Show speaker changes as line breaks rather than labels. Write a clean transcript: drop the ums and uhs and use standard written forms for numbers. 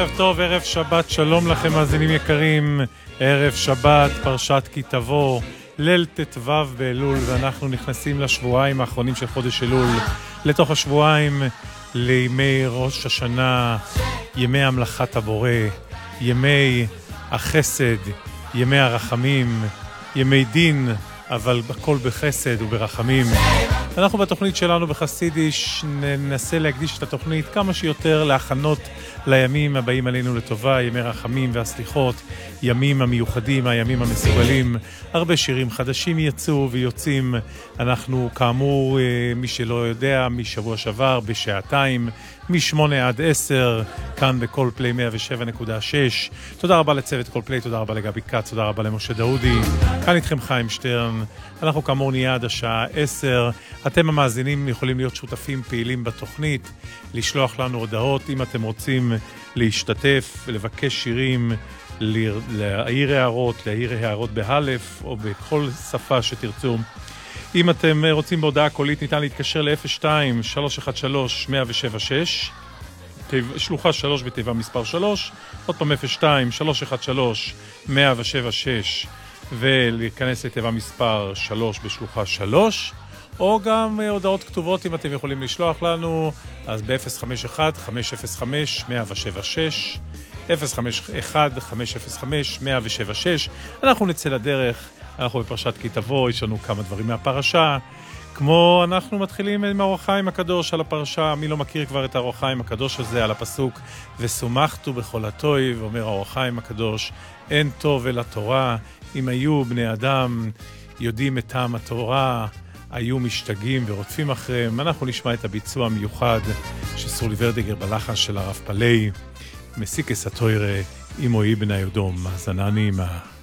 ערב טוב, ערב שבת, שלום לכם מאזינים יקרים. ערב שבת, פרשת כי תבוא, ליל ט"ו באלול, ואנחנו נכנסים לשבועיים האחרונים של חודש אלול, לתוך השבועיים לימי ראש השנה, ימי המלאכת הבורא, ימי החסד, ימי הרחמים, ימי דין, אבל הכל בחסד וברחמים. אנחנו בתוכנית שלנו בחסידיש ננסה להקדיש את התוכנית כמה שיותר להכנות לימים הבאים עלינו לטובה, ימי רחמים והסליחות, ימים המיוחדים, הימים המסוגלים. הרבה שירים חדשים יצאו ויוצאים. אנחנו כאמור, מי שלא יודע, משבוע שעבר בשעתיים, מ-8 עד 10, כאן בכל פליי 107.6. תודה רבה לצוות כל פליי, תודה רבה לגבי קץ, תודה רבה למשה דאודי. כאן איתכם חיים שטרן. אנחנו כאמור נהיה עד השעה 10. אתם המאזינים יכולים להיות שותפים פעילים בתוכנית, לשלוח לנו הודעות אם אתם רוצים להשתתף, לבקש שירים, להעיר הערות באלף או בכל שפה שתרצו. אם אתם רוצים בהודעה קולית, ניתן להתקשר ל-02-313-176, שלוחה 3 בתיבה מספר 3, עוד פעם 02-313-176, ולהיכנס לתיבה מספר 3 בשלוחה 3, או גם הודעות כתובות אם אתם יכולים לשלוח לנו, אז ב-051-505-176, 051-505-176. אנחנו נצא לדרך, אנחנו בפרשת כי תבוא, יש לנו כמה דברים מהפרשה, כמו אנחנו מתחילים עם האור החיים הקדוש על הפרשה. מי לא מכיר כבר את האור החיים הקדוש הזה על הפסוק וסומכתו בכל הטוב, ואומר האור החיים הקדוש, אין טוב אלא תורה. אם היו בני אדם יודעים את טעם התורה, היו משתגעים ורודפים אחריהם. אנחנו נשמע את הביצוע המיוחד של סולי ורדיגר בלחן של הרב פלאי, מסיקס התוירה, אימו אבן היודום, מאזנה נעימה.